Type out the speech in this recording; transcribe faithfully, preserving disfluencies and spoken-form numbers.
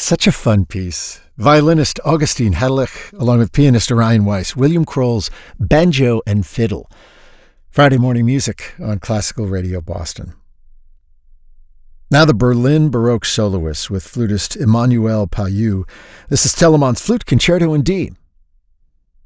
Such a fun piece. Violinist Augustine Hedlich, along with pianist Orion Weiss, William Kroll's Banjo and Fiddle. Friday morning music on Classical Radio Boston. Now the Berlin Baroque soloists with flutist Emmanuel Payou. This is Telemann's Flute Concerto in D.